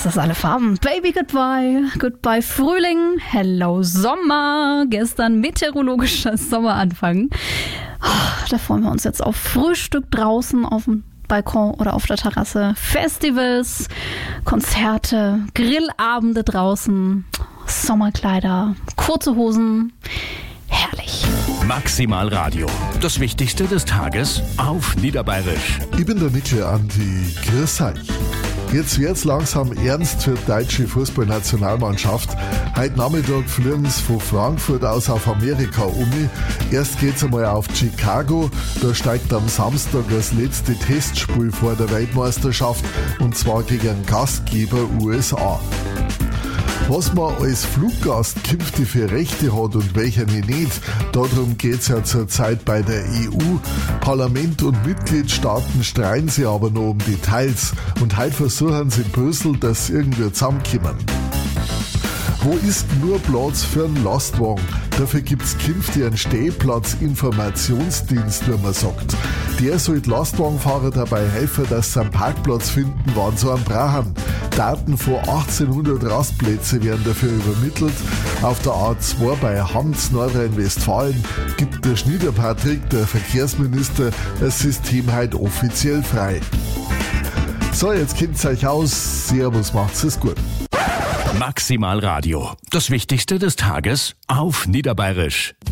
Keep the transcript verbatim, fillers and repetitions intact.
Lass es alle Farben. Baby, goodbye. Goodbye Frühling. Hello Sommer. Gestern meteorologischer Sommeranfang. Oh, da freuen wir uns jetzt auf Frühstück draußen auf dem Balkon oder auf der Terrasse. Festivals, Konzerte, Grillabende draußen, Sommerkleider, kurze Hosen. Herrlich. Maximal Radio. Das Wichtigste des Tages auf Niederbayerisch. Ich bin der Nitsche Andi. Grüß euch. Jetzt wird's langsam ernst für die deutsche Fußballnationalmannschaft. Heute Nachmittag fliegen sie von Frankfurt aus auf Amerika um. Erst geht's einmal auf Chicago. Da steigt am Samstag das letzte Testspiel vor der Weltmeisterschaft, und zwar gegen den Gastgeber U S A. Was man als Fluggast künftig für Rechte hat und welche nicht, darum geht's ja zurzeit bei der E U. Parlament und Mitgliedstaaten streiten sich aber noch um Details, und heute versuchen sie in Brüssel, dass sie irgendwie zusammenkommen. Wo ist nur Platz für einen Lastwagen? Dafür gibt's künftig einen Stehplatzinformationsdienst, wie man sagt. Der soll die Lastwagenfahrer dabei helfen, dass sie einen Parkplatz finden, wann sie einen brauchen. Daten von achtzehnhundert Rastplätze werden dafür übermittelt. Auf der A zwei bei Hamz, Nordrhein-Westfalen, gibt der Schniederpatrick, der Verkehrsminister, das System heute offiziell frei. So, jetzt kennt's euch aus. Servus, macht's es gut. Maximal Radio. Das Wichtigste des Tages auf Niederbayerisch.